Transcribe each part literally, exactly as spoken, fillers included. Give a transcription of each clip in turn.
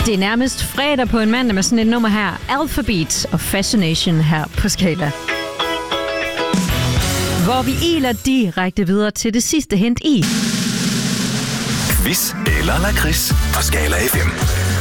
Det er nærmest fredag på en mandag med sådan et nummer her. Alphabet og Fascination her på Skala. Hvor vi iler direkte videre til det sidste hint i Quiz eller lakrids på Skala F M.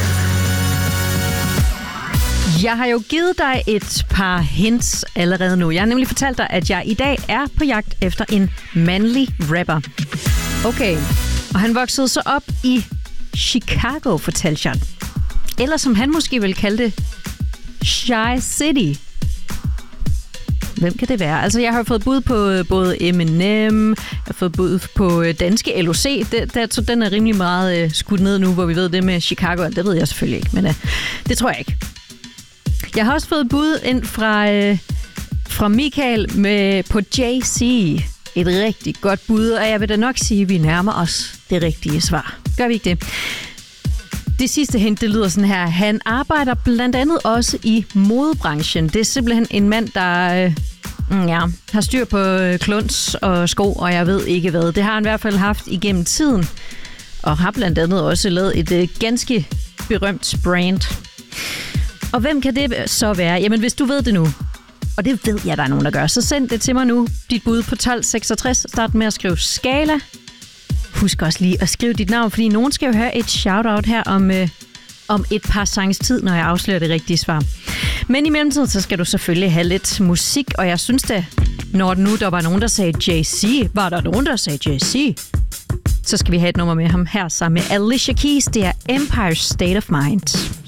Jeg har jo givet dig et par hints allerede nu. Jeg har nemlig fortalt dig, at jeg i dag er på jagt efter en mandlig rapper. Okay, og han voksede så op i Chicago, fortalte jeg. Eller som han måske vil kalde det, Shy City. Hvem kan det være? Altså, jeg har fået bud på både Eminem, jeg har fået bud på danske L O C. Det, det, den er rimelig meget uh, skudt ned nu, hvor vi ved det med Chicago. Det ved jeg selvfølgelig ikke, men uh, det tror jeg ikke. Jeg har også fået bud ind fra, uh, fra Michael med, på J C. Et rigtig godt bud, og jeg vil da nok sige, at vi nærmer os det rigtige svar. Gør vi ikke det? Det sidste hint, det lyder sådan her. Han arbejder blandt andet også i modebranchen. Det er simpelthen en mand, der øh, ja, har styr på kluns og sko, og jeg ved ikke hvad. Det har han i hvert fald haft igennem tiden, og har blandt andet også lavet et øh, ganske berømt brand. Og hvem kan det så være? Jamen, hvis du ved det nu, og det ved jeg, der er nogen, der gør, så send det til mig nu. Dit bud på tolv seksogtres. Start med at skrive Skala. Husk også lige at skrive dit navn, fordi nogen skal jo høre et shout-out her om, øh, om et par sangs tid, når jeg afslører det rigtige svar. Men i mellemtiden, så skal du selvfølgelig have lidt musik, og jeg synes da, når nu der var nogen, der sagde J C, var der nogen, der sagde J C, så skal vi have et nummer med ham her sammen med Alicia Keys. Det er Empire State of Mind.